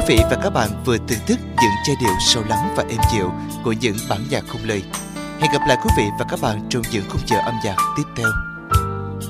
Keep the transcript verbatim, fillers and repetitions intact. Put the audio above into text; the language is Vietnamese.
quý vị và các bạn vừa thưởng thức những giai điệu sâu lắng và êm dịu của những bản nhạc không lời. Hẹn gặp lại quý vị và các bạn trong những khung giờ âm nhạc tiếp theo.